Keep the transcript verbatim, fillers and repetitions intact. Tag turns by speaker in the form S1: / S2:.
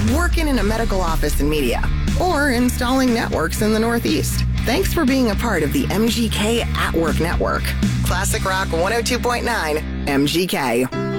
S1: working in a medical office in media, or installing networks in the Northeast. Thanks for being a part of the M G K At Work Network. Classic Rock one oh two point nine, M G K.